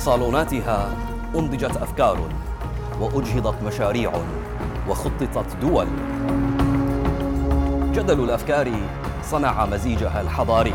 صالوناتها أنضجت أفكار وأجهضت مشاريع وخططت دول. جدل الأفكار صنع مزيجها الحضاري